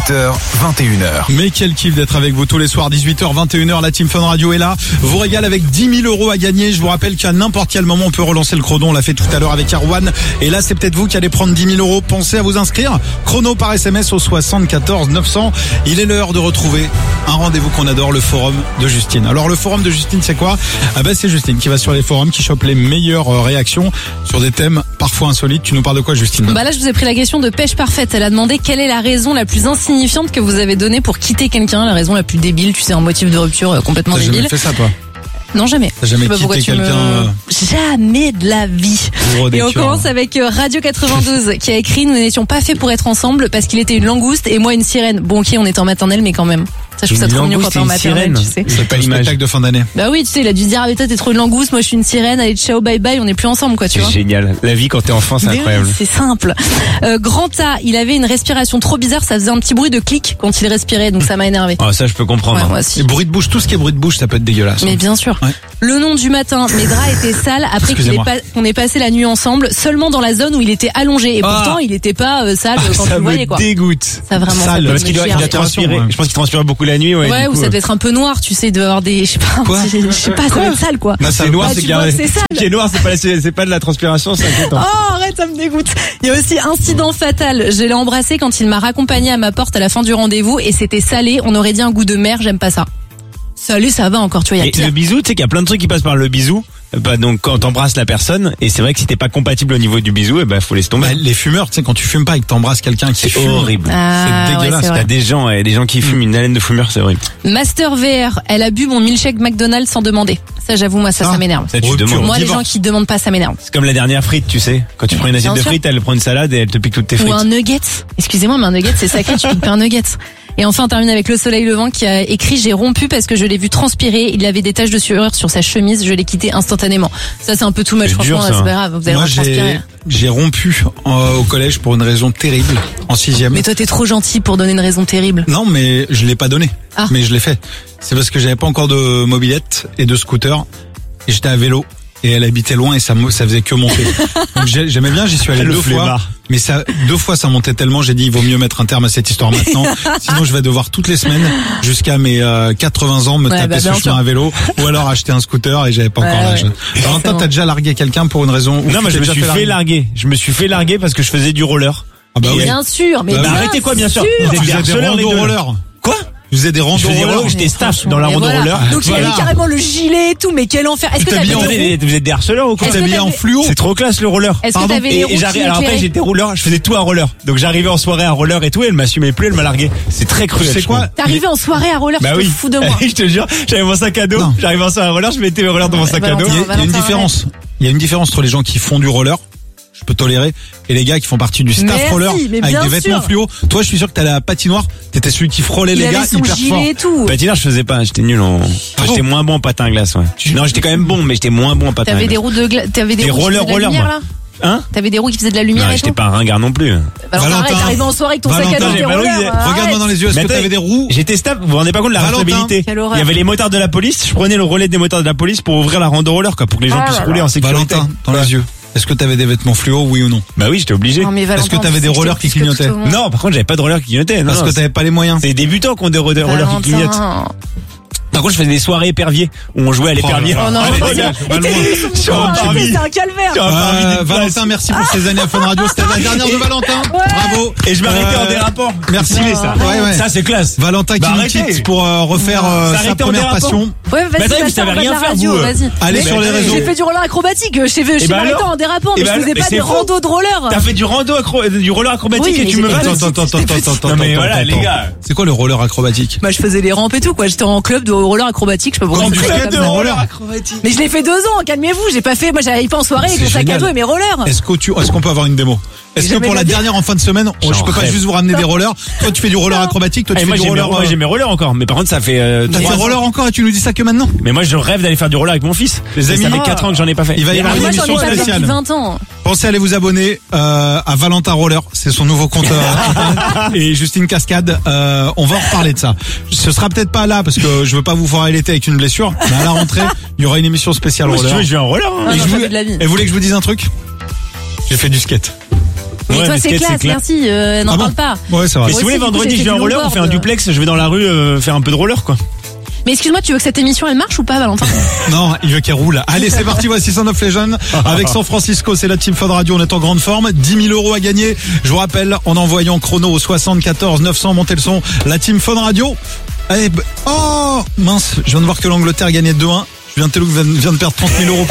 18h, 21h. Mais quel kiff d'être avec vous tous les soirs, 18h, 21h, la Team Fun Radio est là. Vous régale avec 10 000 € à gagner. Je vous rappelle qu'à n'importe quel moment, on peut relancer le chrono. On l'a fait tout à l'heure avec Arwan. Et là, c'est peut-être vous qui allez prendre 10 000 €. Pensez à vous inscrire. Chrono par SMS au 74 900. Il est l'heure de retrouver un rendez-vous qu'on adore, le forum de Justine. Alors, le forum de Justine, c'est quoi? C'est Justine qui va sur les forums, qui chope les meilleures réactions sur des thèmes parfois insolites. Tu nous parles de quoi, Justine? Là, je vous ai pris la question de Pêche Parfaite. Elle a demandé quelle est la raison la plus insignifiante que vous avez donnée pour quitter quelqu'un, la raison la plus débile, tu sais, un motif de rupture complètement T'as débile. jamais fait ça, toi? Non, jamais. T'as jamais quitté quelqu'un? Jamais de la vie. Et on commence avec Radio 92 qui a écrit: nous n'étions pas faits pour être ensemble parce qu'il était une langouste et moi une sirène. Bon, ok, on était en maternelle, mais quand même. Ça, je trouve ça trop mignon quand t'es en maternelle, tu sais. C'est pas l'image de fin d'année. Bah oui, tu sais, il a dû se dire: ah, mais toi, t'es trop une langouste, moi je suis une sirène, allez, ciao, bye bye, on n'est plus ensemble, quoi, tu vois. C'est génial. La vie quand t'es enfant, c'est incroyable. Oui, c'est simple. Grand A, il avait une respiration trop bizarre, ça faisait un petit bruit de clic quand il respirait, donc ça m'a énervé. Ah, ça, je peux comprendre. Ouais, moi aussi. Les bruits de bouche, tout ce qui est bruit de bouche, ça peut être dégueulasse. Mais bien sûr. Ouais. Le nom du matin, mes draps étaient sales après qu'on ait passé la nuit ensemble, seulement dans la zone où il était allongé. Et pourtant, il était pas sale quand tu le voyais, quoi. Ça me dégoûte. Ça vraiment. Sale, Parce qu'il doit transpirer. Je pense qu'il transpire beaucoup la nuit, ouais. Ouais, ou ça devait être un peu noir, tu sais, il doit avoir des, je sais pas, ça doit être sale, quoi. C'est noir, c'est sale. Ce qui est noir, c'est pas de la transpiration, c'est inquiétant. Oh, arrête, ça me dégoûte. Il y a aussi incident fatal. Je l'ai embrassé quand il m'a raccompagné à ma porte à la fin du rendez-vous et c'était salé. On aurait dit un goût de mer, j'aime pas ça. Salé, ça va encore, tu vois, il y a pire. Le bisou, tu sais qu'il y a plein de trucs qui passent par le bisou. Donc quand t'embrasses la personne, et c'est vrai que si t'es pas compatible au niveau du bisou, faut laisser tomber. Les fumeurs, tu sais, quand tu fumes pas et que t'embrasses quelqu'un qui fume, horrible. Ah, c'est dégueulasse. Ouais, Il y a des gens qui fument une haleine de fumeur, c'est horrible. Master VR, elle a bu mon milkshake McDonald's sans demander. Ça, j'avoue, moi, ça m'énerve. Ça, tu demandes. Moi, les gens qui demandent pas, ça m'énerve. C'est comme la dernière frite, tu sais. Quand tu prends une assiette de frites, elle prend une salade et elle te pique toutes tes frites. Ou un nugget. Excusez-moi, mais un nugget, c'est sacré, tu piques pas un nugget. Et enfin, on termine avec Le Soleil Levant qui a écrit: j'ai rompu parce que je l'ai vu transpirer. Il avait des taches de sueur sur sa chemise. Je l'ai quitté instantanément. Ça, c'est un peu too much, franchement. C'est pas grave. Vous allez Moi, transpirer. j'ai rompu au collège pour une raison terrible en 6e. Mais toi, t'es trop gentil pour donner une raison terrible. Non, mais je l'ai pas donné. Ah. Mais je l'ai fait. C'est parce que j'avais pas encore de mobilette et de scooter. Et j'étais à vélo. Et elle habitait loin et ça faisait que monter. Donc j'aimais bien, j'y suis allé 2 fois. Mais 2 fois ça montait tellement, j'ai dit il vaut mieux mettre un terme à cette histoire maintenant. Sinon je vais devoir toutes les semaines jusqu'à mes 80 ans me taper ce chemin à vélo ou alors acheter un scooter et j'avais pas encore l'âge. Valentin, t'as déjà largué quelqu'un pour une raison? Non, mais je me suis fait larguer. Je me suis fait larguer parce que je faisais du roller. Ah bah oui. Bien sûr, mais arrêtez quoi, bien sûr. Vous êtes des randos rollers. Quoi? Je faisais des randos rollers. J'étais staff dans la rando roller. Donc il y avait carrément le gilet et tout, mais quel enfer. Est-ce que t'avais vous êtes des harceleurs ou quoi? T'es habillé en fluo? C'est trop classe le roller. Est-ce que t'avais les roues qui alors après j'étais roller, je faisais tout à roller. Donc j'arrivais en soirée à roller et tout, et elle m'assumait plus, elle m'a largué. C'est très cruel. C'est quoi? T'arrivais en soirée à roller, tu te fous de moi. Je te jure, j'avais mon sac à dos. J'arrivais en soirée à roller, je mettais mes rollers dans mon sac à dos. Il y a une différence. Il y a une différence entre les gens qui font du roller, je peux tolérer, et les gars qui font partie du staff roller avec des vêtements fluo. Toi, je suis sûr que t'as la patinoire, t'étais celui qui frôlait les gars hyper fort. Et tout. Patinoire, je faisais pas, j'étais nul j'étais moins bon en patin à glace, ouais. Non, j'étais quand même bon, mais j'étais moins bon en patin à glace. T'avais des roues t'avais des roues rollers, là? Hein? T'avais des roues qui faisaient de la lumière et tout? J'étais pas un ringard non plus. Arrête, t'arrivais en soirée avec ton sac à dos, tes rollers. Regarde-moi dans les yeux, est-ce que t'avais des roues? J'étais staff, vous vous rendez pas compte de la responsabilité. Il y avait les motards de la police, je prenais le relais des motards de la police pour ouvrir la rando roller, quoi, pour que les gens puissent rouler en sécurité. Valentin, dans les yeux. Est-ce que t'avais des vêtements fluo, oui ou non? Bah oui, j'étais obligé. Est-ce que t'avais des rollers qui clignotaient? Non, par contre, j'avais pas de rollers qui clignotaient. Parce que t'avais pas les moyens. C'est des débutants qui ont des rollers qui clignotent. Par contre, je faisais des soirées éperviers où on jouait à l'épervier. Oh non, c'est un calvaire. Valentin, merci pour ces années à Fun Radio. C'était la dernière de Valentin. Bravo. Et je m'arrêtais en dérapant. Merci. Ça. Ouais. Ça, c'est classe. Valentin qui nous quitte pour refaire sa première passion. Ouais, vas-y, vous savez rien faire, vous. Allez sur les réseaux. J'ai fait du roller acrobatique. Je suis arrêté en dérapant, mais je faisais pas des randos de roller. T'as fait du roller acrobatique et tu me vannes. Attends. Mais voilà, les gars. C'est quoi le roller acrobatique? Bah, je faisais les rampes et tout, quoi. J'étais en club de roller acrobatique. Je peux pas du skate de roller acrobatique. Mais je l'ai fait 2 ans, calmez-vous. J'ai pas fait, moi j'allais pas en soirée avec mon sac à dos et mes rollers. Est-ce qu'on peut avoir une démo? Est-ce que pour la dernière en fin de semaine, je peux pas juste vous ramener des rollers? Toi, tu fais du roller acrobatique, toi, tu fais du roller. Moi, j'ai mes rollers encore. Mais par contre, ça fait, t'as des rollers encore et tu nous dis ça que maintenant? Mais moi, je rêve d'aller faire du roller avec mon fils. Les amis, ça fait 4 ans que j'en ai pas fait. Il va y avoir une émission spéciale. 20 ans. Pensez à aller vous abonner, à Valentin Roller. C'est son nouveau compte, et Justine Cascade. On va en reparler de ça. Ce sera peut-être pas là parce que je veux pas vous foirer l'été avec une blessure. Mais à la rentrée, il y aura une émission spéciale roller. Je vais en roller. Et vous voulez que je vous dise un truc? J'ai fait du skate. Mais toi c'est classe, merci, n'en parle pas. Ouais, c'est vrai. Mais si vous voulez, vendredi je vais en roller, on fait un duplex, je vais dans la rue faire un peu de roller quoi. Mais excuse-moi, tu veux que cette émission elle marche ou pas, Valentin? Non, il veut qu'elle roule. Allez, c'est parti, voici Son of Legend avec San Francisco, c'est la Team Fun Radio, on est en grande forme, 10 000 euros à gagner. Je vous rappelle, en envoyant chrono au 74 900, montez le son, la Team Fun Radio. Allez, oh mince, je viens de voir que l'Angleterre gagnait 2-1. Je viens de perdre 30 000 euros.